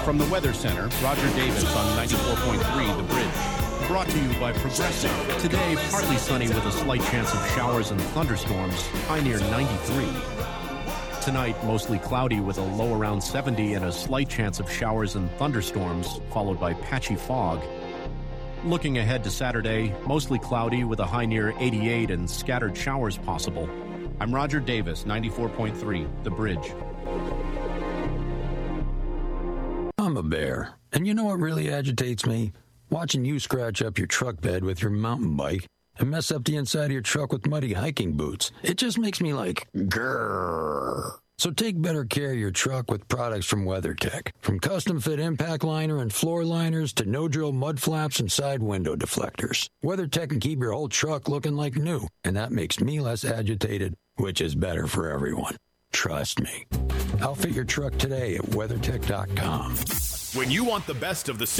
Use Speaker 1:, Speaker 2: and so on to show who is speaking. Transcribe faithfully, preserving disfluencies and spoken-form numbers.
Speaker 1: From the Weather Center, Roger Davis on ninety-four point three The Bridge. Brought to you by Progressive. Today, partly sunny with a slight chance of showers and thunderstorms, high near ninety-three. Tonight, mostly cloudy with a low around seventy and a slight chance of showers and thunderstorms, followed by patchy fog. Looking ahead to Saturday, mostly cloudy with a high near eighty-eight and scattered showers possible. I'm Roger Davis, ninety-four point three The Bridge.
Speaker 2: I'm a bear, and you know what really agitates me? Watching you scratch up your truck bed with your mountain bike and mess up the inside of your truck with muddy hiking boots. It just makes me like, grrr. So take better care of your truck with products from WeatherTech. From custom-fit impact liner and floor liners to no-drill mud flaps and side window deflectors. WeatherTech can keep your whole truck looking like new, and that makes me less agitated, which is better for everyone. Trust me. Outfit your truck today at WeatherTech dot com.
Speaker 3: When you want the best of the